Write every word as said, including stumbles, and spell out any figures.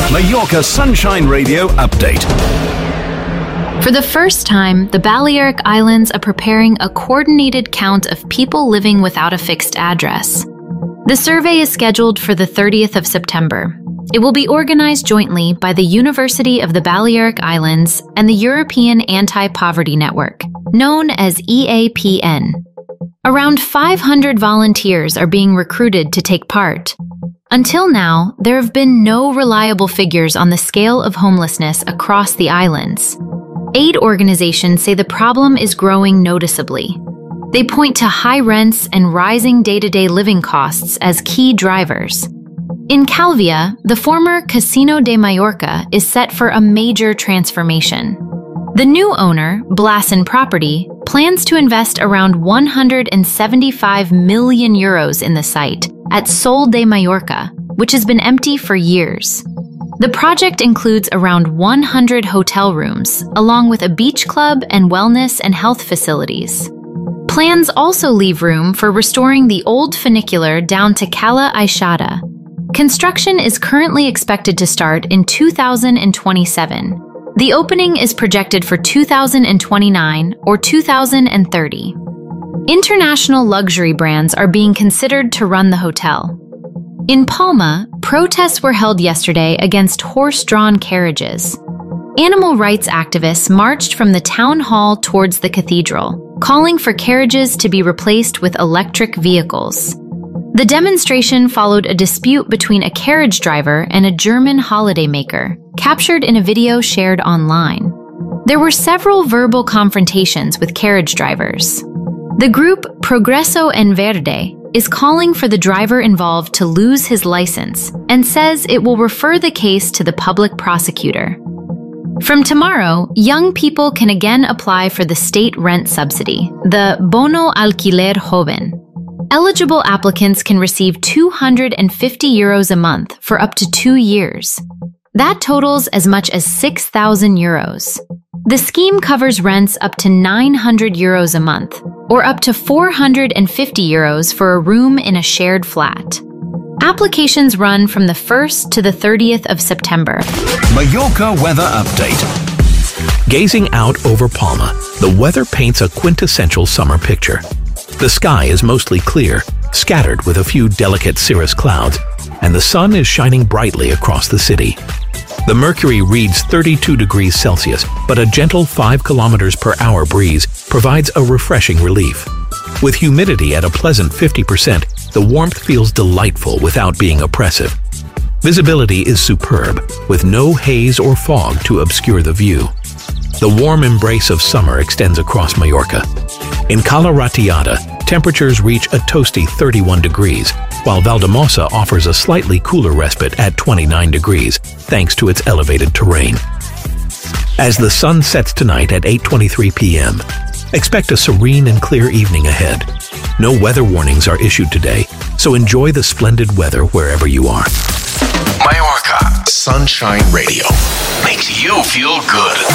Mallorca Sunshine Radio update. For the first time, the Balearic Islands are preparing a coordinated count of people living without a fixed address. The survey is scheduled for the thirtieth of September. It will be organized jointly by the University of the Balearic Islands and the European Anti-Poverty Network, known as E A P N. Around five hundred volunteers are being recruited to take part. Until now, there have been no reliable figures on the scale of homelessness across the islands. Aid organizations say the problem is growing noticeably. They point to high rents and rising day-to-day living costs as key drivers. In Calvia, the former Casino de Mallorca is set for a major transformation. The new owner, Blassen Property, plans to invest around one hundred seventy-five million euros in the site at Sol de Mallorca, which has been empty for years. The project includes around one hundred hotel rooms, along with a beach club and wellness and health facilities. Plans also leave room for restoring the old funicular down to Cala Aixada. Construction is currently expected to start in two thousand twenty-seven. The opening is projected for two thousand twenty-nine or two thousand thirty. International luxury brands are being considered to run the hotel. In Palma, protests were held yesterday against horse-drawn carriages. Animal rights activists marched from the town hall towards the cathedral, calling for carriages to be replaced with electric vehicles. The demonstration followed a dispute between a carriage driver and a German holidaymaker, captured in a video shared online. There were several verbal confrontations with carriage drivers. The group Progreso en Verde is calling for the driver involved to lose his license and says it will refer the case to the public prosecutor. From tomorrow, young people can again apply for the state rent subsidy, the Bono Alquiler Joven. Eligible applicants can receive two hundred fifty euros a month for up to two years. That totals as much as six thousand euros. The scheme covers rents up to nine hundred euros a month, or up to four hundred fifty euros for a room in a shared flat. Applications run from the first to the thirtieth of September. Mallorca weather update. Gazing out over Palma, the weather paints a quintessential summer picture. The sky is mostly clear, scattered with a few delicate cirrus clouds, and the sun is shining brightly across the city. The mercury reads thirty-two degrees Celsius, but a gentle five kilometers per hour breeze provides a refreshing relief. With humidity at a pleasant fifty percent, the warmth feels delightful without being oppressive. Visibility is superb, with no haze or fog to obscure the view. The warm embrace of summer extends across Mallorca. In Cala Ratllada, temperatures reach a toasty thirty-one degrees, while Valldemossa offers a slightly cooler respite at twenty-nine degrees, thanks to its elevated terrain. As the sun sets tonight at eight twenty-three p m, expect a serene and clear evening ahead. No weather warnings are issued today, so enjoy the splendid weather wherever you are. Mallorca Sunshine Radio makes you feel good.